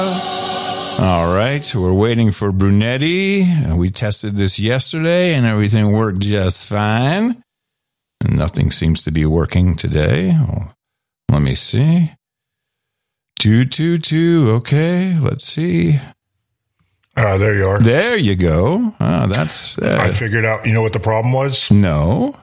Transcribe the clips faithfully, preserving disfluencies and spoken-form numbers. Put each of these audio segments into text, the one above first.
All right, we're waiting for Brunetti. We tested this yesterday, and everything worked just fine. And nothing seems to be working today. Oh, let me see. Two, two, two. Okay, let's see. Uh, there you are. There you go. Oh, that's. Uh, I figured out. You know what the problem was? No.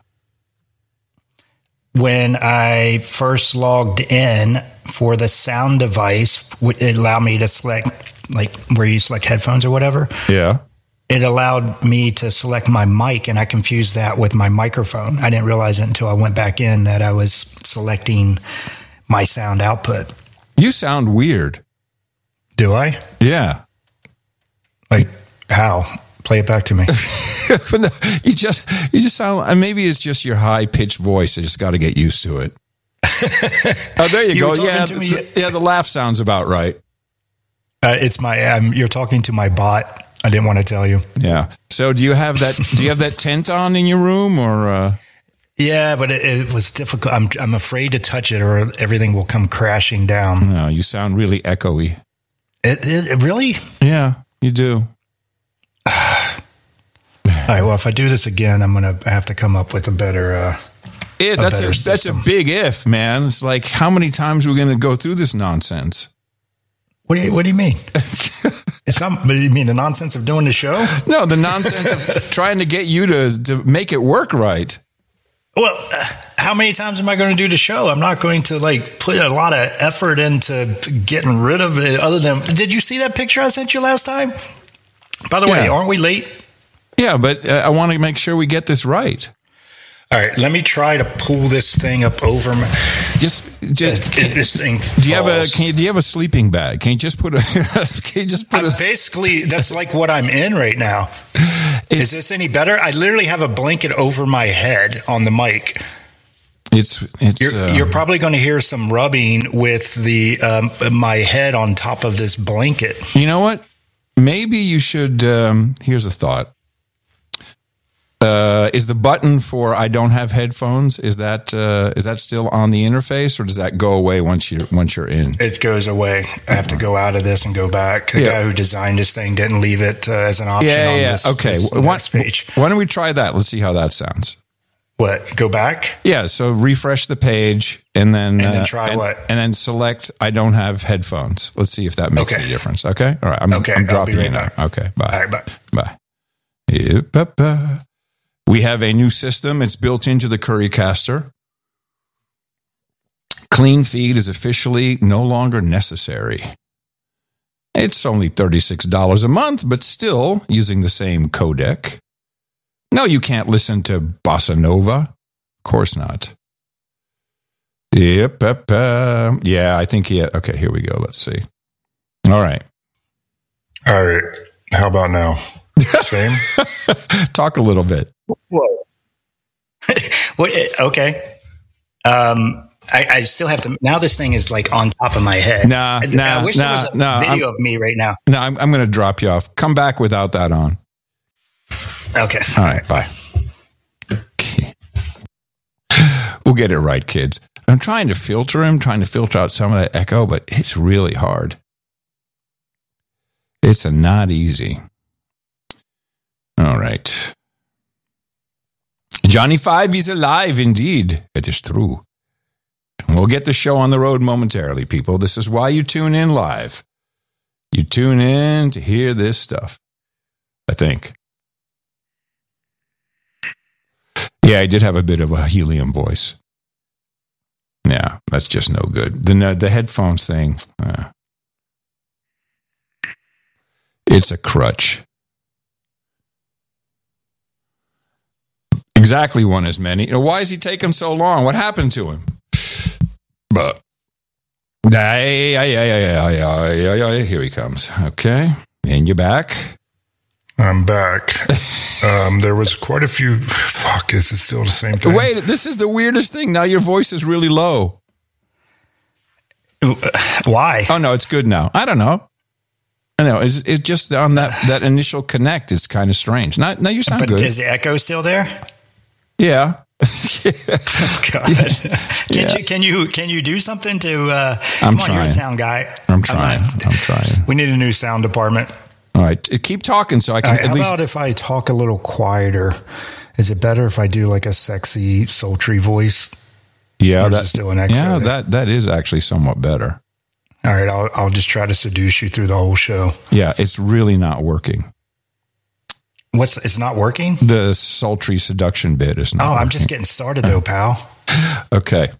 When I first logged in for the sound device, it allowed me to select, like where you select headphones or whatever. Yeah. It allowed me to select my mic, and I confused that with my microphone. I didn't realize it until I went back in that I was selecting my sound output. You sound weird. Do I? Yeah. Like how? Play it back to me. No, you just you just sound, and maybe it's just your high pitched voice. I just got to get used to it. Oh, there you, You go. were talking Yeah, to me- the, yeah. The laugh sounds about right. Uh, it's my. Um, you're talking to my bot. I didn't want to tell you. Yeah. So do you have that? Do you have that tent on in your room, or? Uh... Yeah, but it, it was difficult. I'm I'm afraid to touch it, or everything will come crashing down. No, you sound really echoey. It, it, it really? Yeah, you do. All right. Well, if I do this again, I'm going to have to come up with a better. Uh, Yeah, a that's a, better that's a system. big if, man. It's like, how many times are we going to go through this nonsense? What do you What do you mean? It's not. But you mean the nonsense of doing the show? No, the nonsense of trying to get you to, to make it work right. Well, uh, how many times am I going to do the show? I'm not going to like put a lot of effort into getting rid of it. Other than, did you see that picture I sent you last time? By the way, Yeah. aren't we late? Yeah, but uh, I want to make sure we get this right. All right, let me try to pull this thing up over my. Just, just If this thing do you have a falls. can you, do you have a sleeping bag? Can you just put a can you just put I'm a basically, that's like what I'm in right now. Is this any better? I literally have a blanket over my head on the mic. It's it's You're, uh, you're probably going to hear some rubbing with the um, my head on top of this blanket. you know what? Maybe you should. Um, here's a thought. Uh, is the button for I don't have headphones? Is that uh, is that still on the interface, or does that go away once you once you're in? It goes away. I have to go out of this and go back. The Yeah. guy who designed this thing didn't leave it uh, as an option Yeah, on yeah. this, Okay. this, Why, this page. why don't we try that? Let's see how that sounds. What? Go back? Yeah. So refresh the page and then And then uh, try and, what? And then select I don't have headphones. Let's see if that makes Okay. a difference. Okay. All right. I'm, Okay, I'm I'll dropping be right you now. back. Okay. Bye. All right, bye. Bye. Yep, up, uh. We have a new system. It's built into the Currycaster. Clean feed is officially no longer necessary. It's only thirty-six dollars a month, but still using the same codec. No, you can't listen to Bossa Nova. Of course not. Yep. Up, uh, yeah, I think he had, okay, here we go. Let's see. All right. All right. How about now? Same? Talk a little bit. Whoa. What? Okay. Um, I, I still have to. Now this thing is like on top of my head. Nah, I, nah, I wish nah, there was a nah, video I'm- of me right now. No, I'm, I'm going to drop you off. Come back without that on. Okay. All right, bye. Okay. We'll get it right, kids. I'm trying to filter him, trying to filter out some of that echo, but it's really hard. It's a not easy. All right. Johnny Five is alive, indeed. It is true. We'll get the show on the road momentarily, people. This is why you tune in live. You tune in to hear this stuff, I think. Yeah, I did have a bit of a helium voice. Yeah, that's just no good. The the headphones thing, uh, it's a crutch. Exactly one as many. You know, why is he taking so long? What happened to him? But ay, ay, ay, ay, ay, ay, ay, ay, here he comes. Okay, and you're back. I'm back. Um, there was quite a few. Fuck, is it still the same thing? Wait, this is the weirdest thing. Now your voice is really low. Why? Oh no, it's good now. I don't know. I know it's it just on that, that initial connect. It's kind of strange. Now, now you sound But good. is the echo still there? Yeah, Oh, God. Can Yeah. you can you can you do something to? Uh, I'm come on, you're a trying. sound guy. I'm trying. not- I'm trying. we need a new sound department. All right, t- keep talking so I can All right, at how least. about if I talk a little quieter? Is it better if I do like a sexy, sultry voice? Yeah, or that, just do an extra yeah, there? that that is actually somewhat better. All right, I'll I'll just try to seduce you through the whole show. Yeah, it's really not working. What's it's not working? The sultry seduction bit is not. Oh, I'm working. just getting started though, pal. Okay.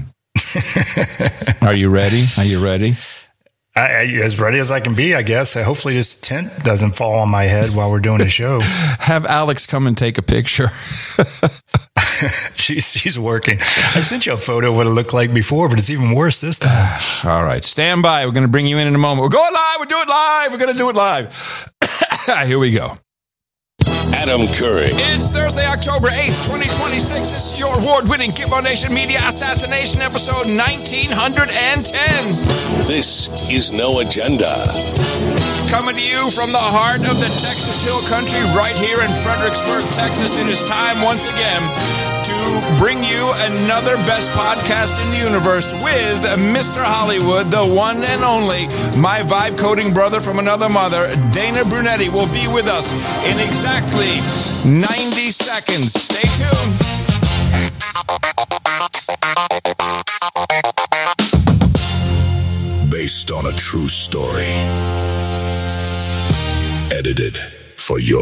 Are you ready? Are you ready? I, I, as ready as I can be, I guess. Uh, Hopefully, this tent doesn't fall on my head while we're doing the show. Have Alex come and take a picture. she's she's working. I sent you a photo of what it looked like before, but it's even worse this time. All right, stand by. We're going to bring you in in a moment. We're going live. We're doing it live. We're going to do it live. Here we go. Adam Curry. It's Thursday, October eighth, twenty twenty-six. This is your award-winning Gitmo Nation Media Assassination episode nineteen ten. This is No Agenda. Coming to you from the heart of the Texas Hill Country, right here in Fredericksburg, Texas. It is time once again to bring you another best podcast in the universe with Mister Hollywood, the one and only, my vibe coding brother from another mother, Dana Brunetti, will be with us in exactly ninety seconds. Stay tuned. Based on a true story. Edited for your